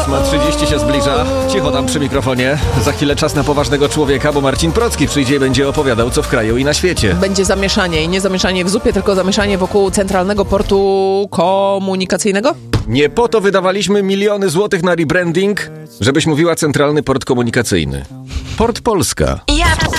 8:30 się zbliża. Cicho tam przy mikrofonie. Za chwilę czas na poważnego człowieka, bo Marcin Procki przyjdzie i będzie opowiadał, co w kraju i na świecie. Będzie zamieszanie i nie zamieszanie w zupie, tylko zamieszanie wokół Centralnego Portu Komunikacyjnego? Nie po to wydawaliśmy miliony złotych na rebranding, żebyś mówiła Centralny Port Komunikacyjny. Port Polska. Ja